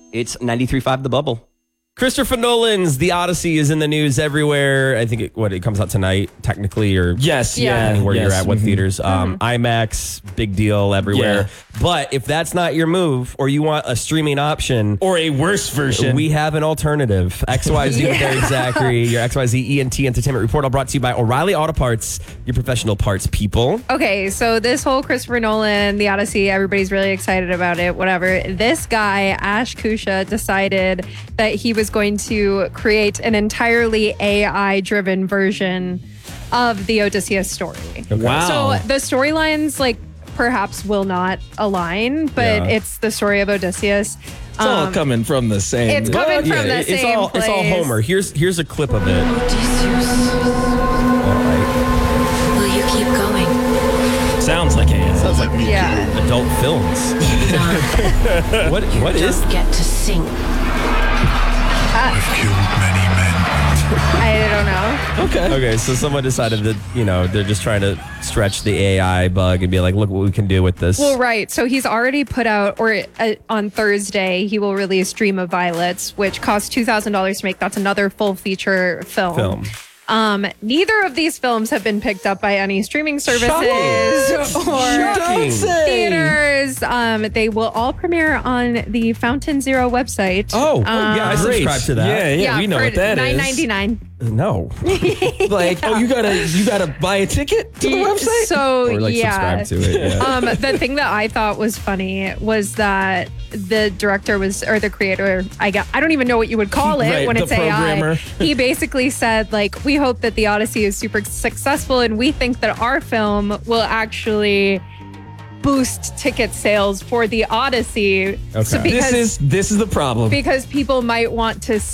It's 93.5 The Bubble. Christopher Nolan's The Odyssey is in the news everywhere. I think it comes out tonight, technically, or Yes, depending where you're at, what theaters. Mm-hmm. IMAX, big deal everywhere. Yeah. But if that's not your move, or you want a streaming option, Or a worse version. we have an alternative. XYZ with Eric Zachary, your XYZ ENT Entertainment Report, all brought to you by O'Reilly Auto Parts, your professional parts people. Okay, so this whole Christopher Nolan, The Odyssey, everybody's really excited about it, whatever. This guy, Ash Kusha, decided that he was going to create an entirely AI-driven version of the Odysseus story. Wow. So the storylines, perhaps will not align, but Yeah. it's the story of Odysseus. It's all coming from the same. It's coming from the it's same all place. it's all Homer. Here's a clip of it. Odysseus, All right. will you keep going? Sounds like a. Sounds like Yeah. adult films. What is Don't get to sing. I've killed many men. I don't know. Okay. Okay, so someone decided that, they're just trying to stretch the AI bug and be like, look what we can do with this. Well, right. So he's already put out, or on Thursday, he will release Dream of Violets, which costs $2,000 to make. That's another full feature film. Neither of these films have been picked up by any streaming services or Shocking. theaters. They will all premiere on the Fountain Zero website. Oh, yeah, I Great. subscribe to that. Yeah, we know for what that is. $9.99. No. Like, oh, you gotta buy a ticket to the website? So Or yeah. subscribe to it. Yeah. The thing that I thought was funny was that the director or the creator, I don't even know what you would call it Right, when the it's programmer. AI. He basically said, we hope that the Odyssey is super successful, and we think that our film will actually boost ticket sales for the Odyssey. Okay. So This is the problem. because people might want to